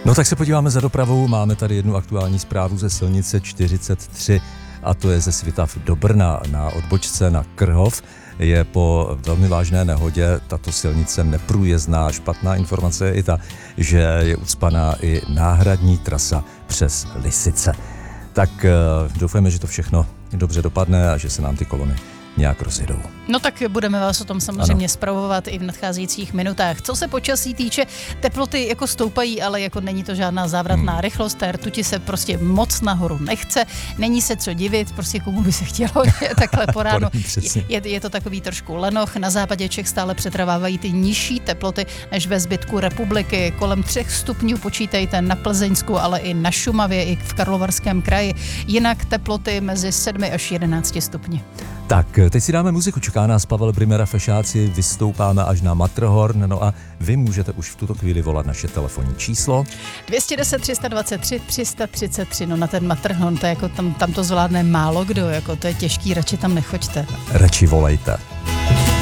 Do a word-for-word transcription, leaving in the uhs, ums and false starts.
No tak se podíváme za dopravou. Máme tady jednu aktuální zprávu ze silnice čtyřicet tři a to je ze Svitav do Brna na odbočce na Krhov. Je po velmi vážné nehodě tato silnice neprůjezdná. Špatná informace je i ta, že je ucpaná i náhradní trasa přes Lisice. Tak doufáme, že to všechno dobře dopadne a že se nám ty kolony nějak rozjedou. No tak budeme vás o tom samozřejmě ano. zpravovat i v nadcházejících minutách. Co se počasí týče, teploty jako stoupají, ale jako není to žádná závratná hmm. rychlost, té rtuti se prostě moc nahoru nechce, není se co divit, prostě komu by se chtělo, že takhle po ránu. je, je to takový trošku lenoch, na západě Čech stále přetrvávají ty nižší teploty než ve zbytku republiky, kolem třech stupňů počítejte na Plzeňsku, ale i na Šumavě, i v Karlovarském kraji, jinak teploty mezi sedmi až jedenácti stupni. Tak, teď si dáme muziku, čeká nás Pavel Brimera, Fešáci, vystoupáme až na Matterhorn, no a vy můžete už v tuto chvíli volat naše telefonní číslo. dvě stě deset, tři sta dvacet tři, tři sta třicet tři, no na ten Matterhorn, to je jako tam, tam to zvládne málo kdo, jako to je těžký, radši tam nechoďte. Radši volejte.